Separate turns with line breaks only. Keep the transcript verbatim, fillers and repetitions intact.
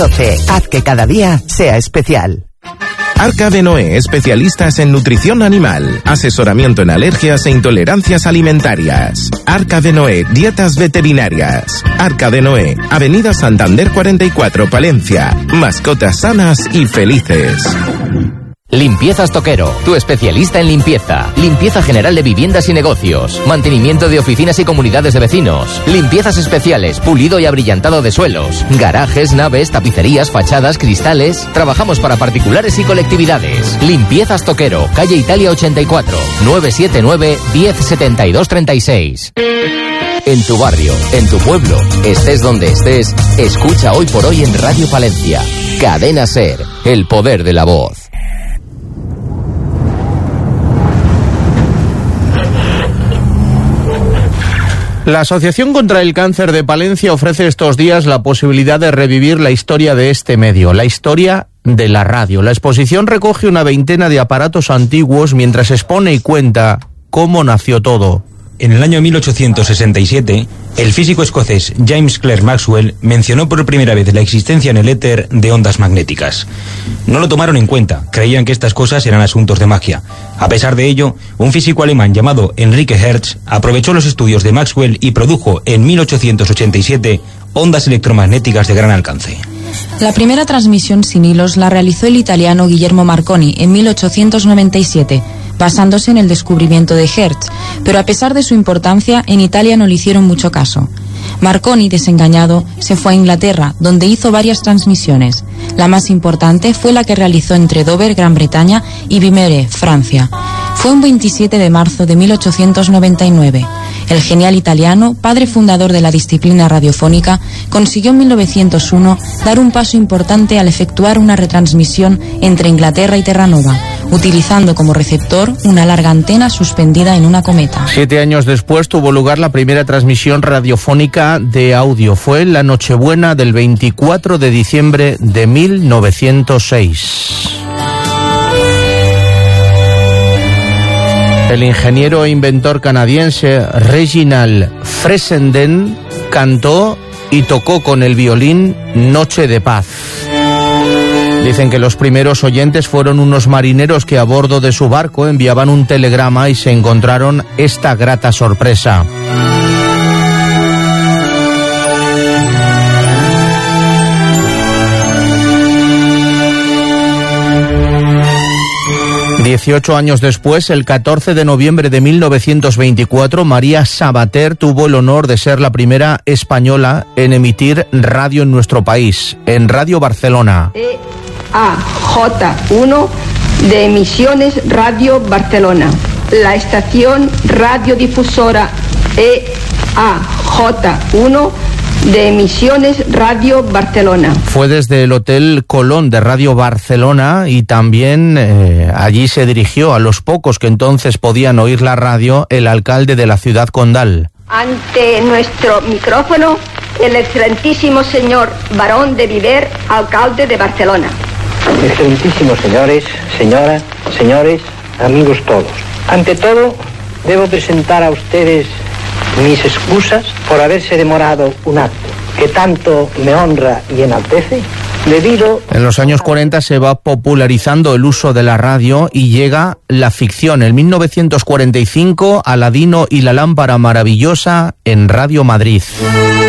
doce. Haz que cada día sea especial.
Arca de Noé, especialistas en nutrición animal, asesoramiento en alergias e intolerancias alimentarias. Arca de Noé, dietas veterinarias. Arca de Noé, Avenida Santander cuarenta y cuatro, Palencia. Mascotas sanas y felices.
Limpiezas Toquero, tu especialista en limpieza. Limpieza general de viviendas y negocios. Mantenimiento de oficinas y comunidades de vecinos. Limpiezas especiales, pulido y abrillantado de suelos. Garajes, naves, tapicerías, fachadas, cristales. Trabajamos para particulares y colectividades. Limpiezas Toquero, calle Italia ochenta y cuatro, nueve siete nueve, diez setenta y dos treinta y seis. En tu barrio, en tu pueblo, estés donde estés, escucha Hoy por Hoy en Radio Palencia. Cadena SER, el poder de la voz.
La Asociación contra el Cáncer de Palencia ofrece estos días la posibilidad de revivir la historia de este medio, la historia de la radio. La exposición recoge una veintena de aparatos antiguos mientras expone y cuenta cómo nació todo.
En el año mil ochocientos sesenta y siete, el físico escocés James Clerk Maxwell mencionó por primera vez la existencia en el éter de ondas magnéticas. No lo tomaron en cuenta, creían que estas cosas eran asuntos de magia. A pesar de ello, un físico alemán llamado Enrique Hertz aprovechó los estudios de Maxwell y produjo en mil ochocientos ochenta y siete ondas electromagnéticas de gran alcance.
La primera transmisión sin hilos la realizó el italiano Guillermo Marconi en mil ochocientos noventa y siete, basándose en el descubrimiento de Hertz, pero a pesar de su importancia, en Italia no le hicieron mucho caso. Marconi, desengañado, se fue a Inglaterra, donde hizo varias transmisiones. La más importante fue la que realizó entre Dover, Gran Bretaña, y Vimere, Francia. Fue un veintisiete de marzo de mil ochocientos noventa y nueve. El genial italiano, padre fundador de la disciplina radiofónica, consiguió en mil novecientos uno dar un paso importante al efectuar una retransmisión entre Inglaterra y Terranova, utilizando como receptor una larga antena suspendida en una cometa.
Siete años después tuvo lugar la primera transmisión radiofónica de audio. Fue la Nochebuena del veinticuatro de diciembre de mil novecientos seis. El ingeniero e inventor canadiense Reginald Fessenden cantó y tocó con el violín Noche de Paz. Dicen que los primeros oyentes fueron unos marineros que a bordo de su barco enviaban un telegrama y se encontraron esta grata sorpresa. Dieciocho años después, el catorce de noviembre de mil novecientos veinticuatro, María Sabater tuvo el honor de ser la primera española en emitir radio en nuestro país, en Radio Barcelona.
E A J uno de Emisiones Radio Barcelona, la estación radiodifusora E A J uno de Emisiones Radio Barcelona.
Fue desde el Hotel Colón de Radio Barcelona y también eh, allí se dirigió a los pocos que entonces podían oír la radio el alcalde de la ciudad condal.
Ante nuestro micrófono, el excelentísimo señor Barón de Viver, alcalde de Barcelona.
Excelentísimos señores, señoras, señores, amigos todos. Ante todo, debo presentar a ustedes mis excusas por haberse demorado un acto que tanto me honra y enaltece, debido...
En los años cuarenta se va popularizando el uso de la radio y llega la ficción. En mil novecientos cuarenta y cinco, Aladino y la lámpara maravillosa en Radio Madrid.